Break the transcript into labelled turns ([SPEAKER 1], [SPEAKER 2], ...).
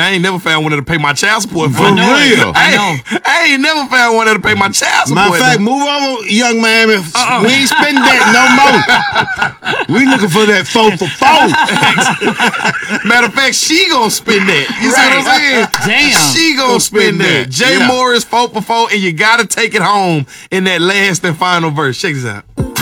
[SPEAKER 1] I ain't never found one that'll pay my child support
[SPEAKER 2] For real.
[SPEAKER 1] I ain't never found one that'll pay my child support.
[SPEAKER 2] Matter of fact, move over, young man. We ain't spending that no more. We looking for that 4 for 4.
[SPEAKER 1] Matter of fact, she gonna spend that. You see what I'm saying?
[SPEAKER 3] Damn.
[SPEAKER 1] She gonna spend that. Jay Morris 4 for 4, and you gotta take it home in that last and final verse. Check this out.